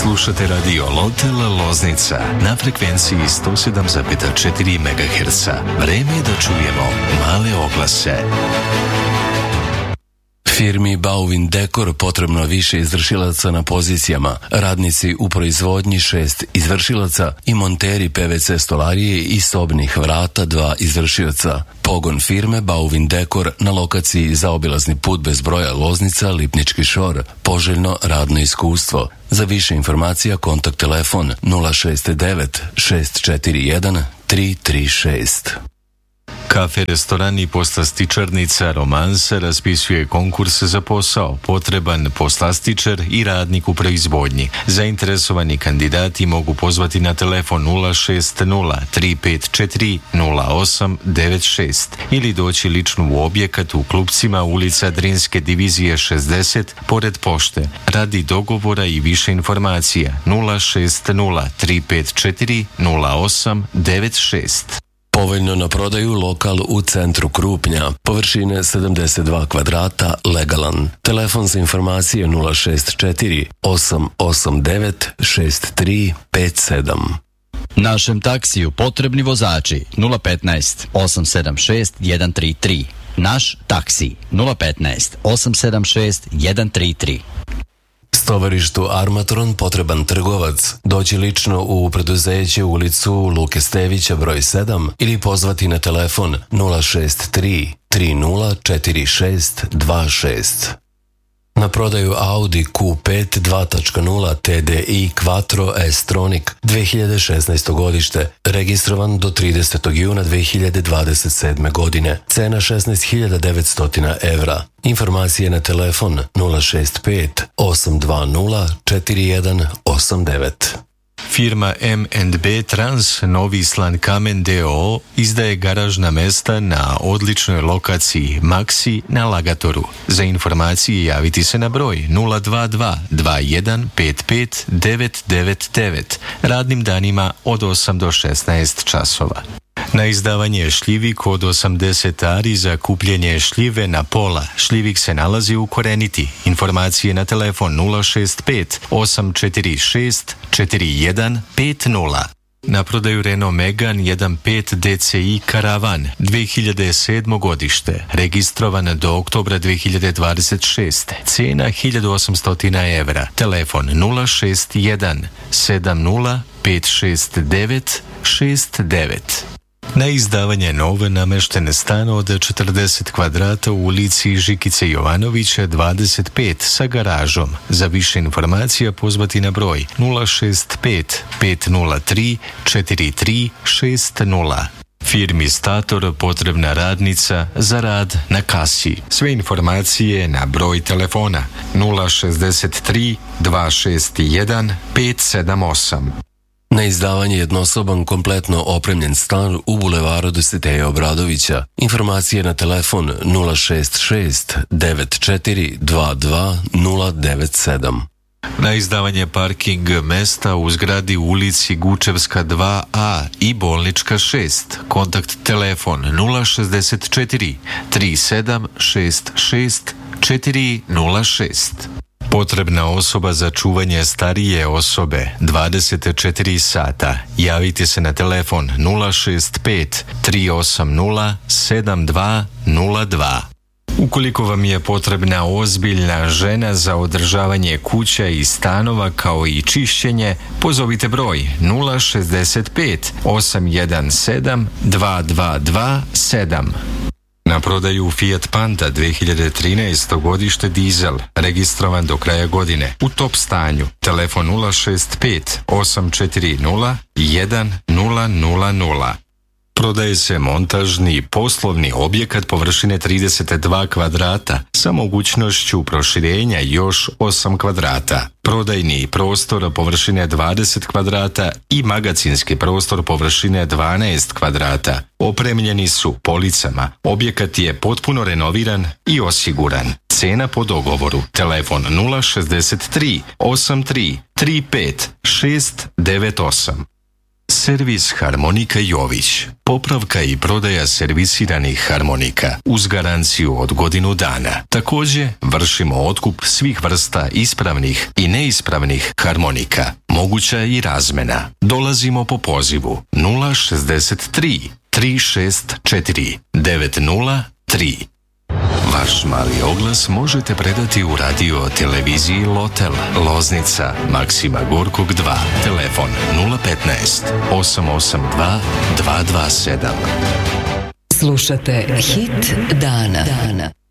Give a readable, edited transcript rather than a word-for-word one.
Slušate radio Lotel Loznica na frekvenciji 107,4 MHz. Vreme je da čujemo male oglase. Firmi Bauvin Dekor potrebno više izvršilaca na pozicijama, radnici u proizvodnji 6 izvršilaca i monteri PVC stolarije i sobnih vrata 2 izvršioca. Pogon firme Bauvin Dekor na lokaciji Zaobilazni put bez broja Loznica, Lipnički šor. Poželjno radno iskustvo. Za više informacija kontakt telefon 069 641 336. Kafe, restoran i poslastičarnica Romansa raspisuje konkurs za posao. Potreban poslastičar i radnik u proizvodnji. Zainteresovani kandidati mogu pozvati na telefon 060 354 0896 ili doći lično u objekat u Klupcima, ulica Drinske divizije 60, pored pošte. Radi dogovora i više informacija 060 354 0896. Povoljno na prodaju lokal u centru Krupnja, površine 72 kvadrata, legalan. Telefon za informacije 064 889 6357. Našem taksiju potrebni vozači 015 876 133. Naš taksi 015 876 133. Tovarištu Armatron potreban trgovac, doći lično u preduzeće ulicu Luke Stevića broj 7 ili pozvati na telefon 063 3046 26. Na prodaju Audi Q5 2.0 TDI Quattro S-Tronic 2016. godište, registrovan do 30. juna 2027. godine. Cena 16.900 evra. Informacije na telefon 065 820 4189. Firma M&B Trans Novi Slankamen d.o.o. izdaje garažna mesta na odličnoj lokaciji Maxi na Lagatoru. Za informacije javiti se na broj 022 2155 999 radnim danima od 8 do 16 časova. Na izdavanje šljivik od 80 ari za kupljenje šljive na pola. Šljivik se nalazi u Koreniti. Informacije na telefon 065 846 4150. Na prodaju Renault Megane 1.5 DCI Karavan 2007. godište, registrovan do oktobra 2026. Cena 1800 evra. Telefon 061 70 569 69. Na izdavanje nove nameštene stan od 40 kvadrata u ulici Žikice Jovanovića 25 sa garažom. Za više informacija pozvati na broj 065 503 4360. Firmi Stator potrebna radnica za rad na kasi. Sve informacije na broj telefona 063 261 578. Na izdavanje jednosoban kompletno opremljen stan u bulevaru Dositeja Obradovića. Informacije na telefon 066 94 22 097. Na izdavanje parking mesta u zgradi u ulici Gučevska 2A i Bolnička 6. Kontakt telefon 064 3766 406. Potrebna osoba za čuvanje starije osobe 24 sata. Javite se na telefon 065 380 7202. Ukoliko vam je potrebna ozbiljna žena za održavanje kuća i stanova kao i čišćenje, pozovite broj 065 817 2227. Na prodaju Fiat Panda 2013. godište dizel, registrovan do kraja godine, u top stanju. Telefon 065 840 1000. Prodaje se montažni poslovni objekat površine 32 kvadrata sa mogućnošću proširenja još 8 kvadrata. Prodajni prostor površine 20 kvadrata i magacinski prostor površine 12 kvadrata. Opremljeni su policama. Objekat je potpuno renoviran i osiguran. Cena po dogovoru. Telefon 063 83 35 698. Servis Harmonika Jović. Popravka i prodaja servisiranih harmonika uz garanciju od godinu dana. Također vršimo otkup svih vrsta ispravnih i neispravnih harmonika. Moguća je i razmena. Dolazimo po pozivu 063 364 903. Vaš mali oglas možete predati u radio televiziji Lotel, Loznica, Maksima Gorkog 2, telefon 015 882 227. Slušate Hit dana.